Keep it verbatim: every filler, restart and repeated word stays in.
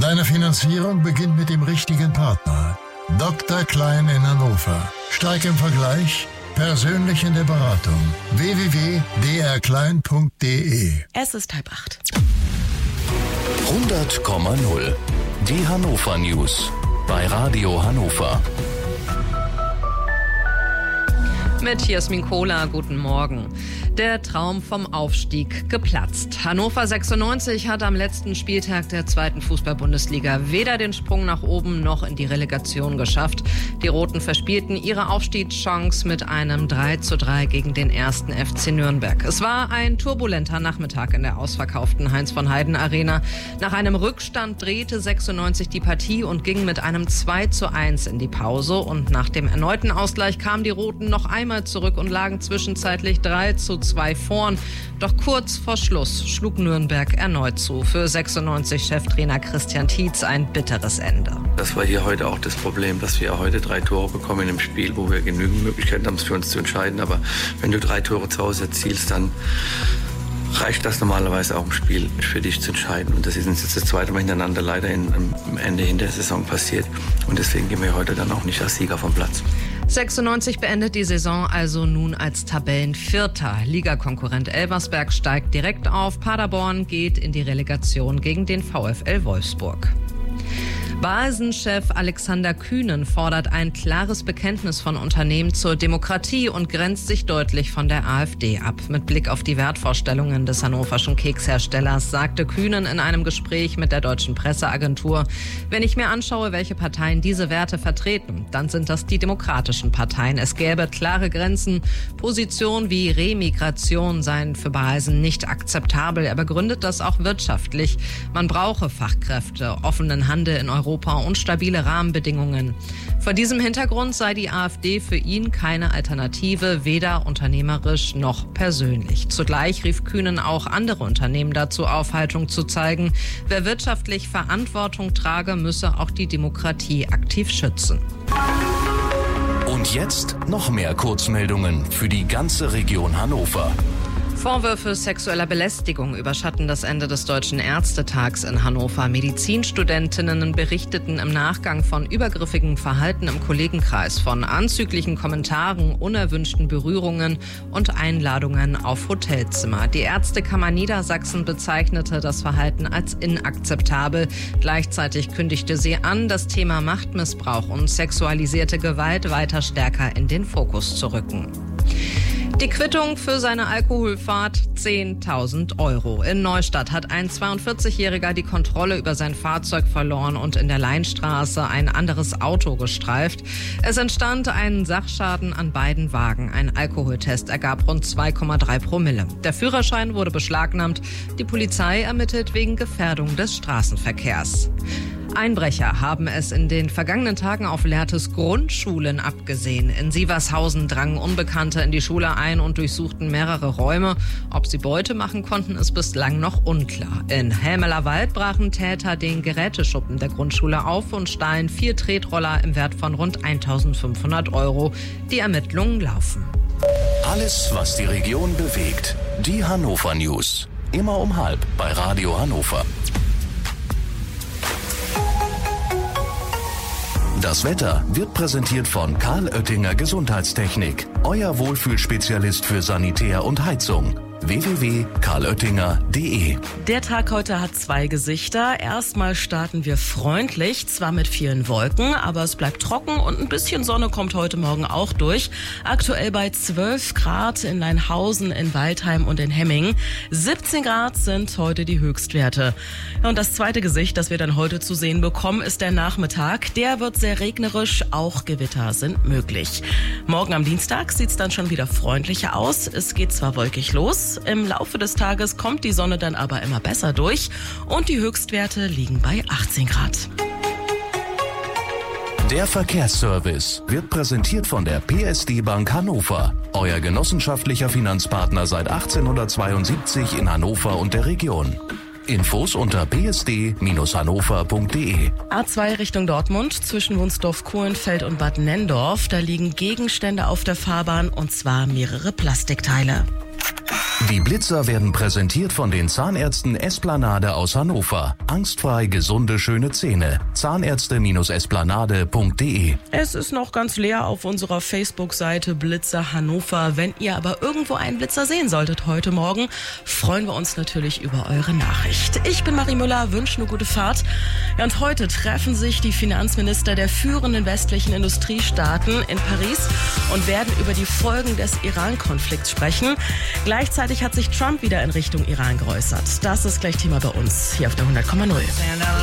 Deine Finanzierung beginnt mit dem richtigen Partner. Doktor Klein in Hannover. Steig im Vergleich, persönlich in der Beratung. w w w punkt d r klein punkt d e. Es ist halb acht. hundert Komma null. Die Hannover News bei Radio Hannover. Mit Jasmin Kohler, guten Morgen. Der Traum vom Aufstieg geplatzt. Hannover sechsundneunzig hat am letzten Spieltag der zweiten Fußball-Bundesliga weder den Sprung nach oben noch in die Relegation geschafft. Die Roten verspielten ihre Aufstiegschance mit einem drei zu drei gegen den ersten F C Nürnberg. Es war ein turbulenter Nachmittag in der ausverkauften Heinz-von-Heiden-Arena. Nach einem Rückstand drehte sechsundneunzig die Partie und ging mit einem zwei zu eins in die Pause. Und nach dem erneuten Ausgleich kamen die Roten noch einmal zurück und lagen zwischenzeitlich drei zu zwei vorn. Doch kurz vor Schluss schlug Nürnberg erneut zu. Für sechsundneunzig-Cheftrainer Christian Tietz ein bitteres Ende. Das war hier heute auch das Problem, dass wir heute drei Tore bekommen im Spiel, wo wir genügend Möglichkeiten haben, es für uns zu entscheiden. Aber wenn du drei Tore zu Hause erzielst, dann reicht das normalerweise auch im Spiel für dich zu entscheiden. Und das ist uns jetzt das zweite Mal hintereinander leider in, am Ende in der Saison passiert. Und deswegen gehen wir heute dann auch nicht als Sieger vom Platz. sechsundneunzig beendet die Saison also nun als Tabellenvierter. Ligakonkurrent Elversberg steigt direkt auf. Paderborn geht in die Relegation gegen den VfL Wolfsburg. Balsen-Chef Alexander Kühnen fordert ein klares Bekenntnis von Unternehmen zur Demokratie und grenzt sich deutlich von der AfD ab. Mit Blick auf die Wertvorstellungen des hannoverschen Keksherstellers sagte Kühnen in einem Gespräch mit der Deutschen Presseagentur: Wenn ich mir anschaue, welche Parteien diese Werte vertreten, dann sind das die demokratischen Parteien. Es gäbe klare Grenzen. Positionen wie Remigration seien für Balsen nicht akzeptabel. Er begründet das auch wirtschaftlich. Man brauche Fachkräfte, offenen Handel in Europa und stabile Rahmenbedingungen. Vor diesem Hintergrund sei die AfD für ihn keine Alternative, weder unternehmerisch noch persönlich. Zugleich rief Kühnen auch andere Unternehmen dazu auf, Haltung zu zeigen. Wer wirtschaftlich Verantwortung trage, müsse auch die Demokratie aktiv schützen. Und jetzt noch mehr Kurzmeldungen für die ganze Region Hannover. Vorwürfe sexueller Belästigung überschatten das Ende des Deutschen Ärztetags in Hannover. Medizinstudentinnen berichteten im Nachgang von übergriffigem Verhalten im Kollegenkreis, von anzüglichen Kommentaren, unerwünschten Berührungen und Einladungen auf Hotelzimmer. Die Ärztekammer Niedersachsen bezeichnete das Verhalten als inakzeptabel. Gleichzeitig kündigte sie an, das Thema Machtmissbrauch und sexualisierte Gewalt weiter stärker in den Fokus zu rücken. Die Quittung für seine Alkoholfahrt: zehntausend Euro. In Neustadt hat ein zweiundvierzigjähriger die Kontrolle über sein Fahrzeug verloren und in der Leinstraße ein anderes Auto gestreift. Es entstand ein Sachschaden an beiden Wagen. Ein Alkoholtest ergab rund zwei Komma drei Promille. Der Führerschein wurde beschlagnahmt. Die Polizei ermittelt wegen Gefährdung des Straßenverkehrs. Einbrecher haben es in den vergangenen Tagen auf Lehrtes Grundschulen abgesehen. In Sievershausen drangen Unbekannte in die Schule ein und durchsuchten mehrere Räume. Ob sie Beute machen konnten, ist bislang noch unklar. In Helmelerwald brachen Täter den Geräteschuppen der Grundschule auf und stahlen vier Tretroller im Wert von rund eintausendfünfhundert Euro. Die Ermittlungen laufen. Alles, was die Region bewegt. Die Hannover News. Immer um halb bei Radio Hannover. Das Wetter wird präsentiert von Karl Oettinger Gesundheitstechnik. Euer Wohlfühlspezialist für Sanitär und Heizung. w w w punkt karl oettinger punkt d e. Der Tag heute hat zwei Gesichter. Erstmal starten wir freundlich, zwar mit vielen Wolken, aber es bleibt trocken und ein bisschen Sonne kommt heute Morgen auch durch. Aktuell bei zwölf Grad in Leinhausen, in Waldheim und in Hemming. siebzehn Grad sind heute die Höchstwerte. Und das zweite Gesicht, das wir dann heute zu sehen bekommen, ist der Nachmittag. Der wird sehr regnerisch, auch Gewitter sind möglich. Morgen am Dienstag sieht es dann schon wieder freundlicher aus. Es geht zwar wolkig los, im Laufe des Tages kommt die Sonne dann aber immer besser durch und die Höchstwerte liegen bei achtzehn Grad. Der Verkehrsservice wird präsentiert von der P S D Bank Hannover. Euer genossenschaftlicher Finanzpartner seit achtzehnhundertzweiundsiebzig in Hannover und der Region. Infos unter p s d Bindestrich hannover punkt d e. A zwei Richtung Dortmund zwischen Wunsdorf-Kohlenfeld und Bad Nendorf. Da liegen Gegenstände auf der Fahrbahn und zwar mehrere Plastikteile. Die Blitzer werden präsentiert von den Zahnärzten Esplanade aus Hannover. Angstfrei gesunde, schöne Zähne. Zahnärzte Esplanade punkt de. Es ist noch ganz leer auf unserer Facebook-Seite Blitzer Hannover. Wenn ihr aber irgendwo einen Blitzer sehen solltet heute Morgen, freuen wir uns natürlich über eure Nachricht. Ich bin Marie Müller, wünsche eine gute Fahrt. Ja, und heute treffen sich die Finanzminister der führenden westlichen Industriestaaten in Paris und werden über die Folgen des Iran-Konflikts sprechen. Gleichzeitig hat sich Trump wieder in Richtung Iran geäußert. Das ist gleich Thema bei uns hier auf der hundert Komma null.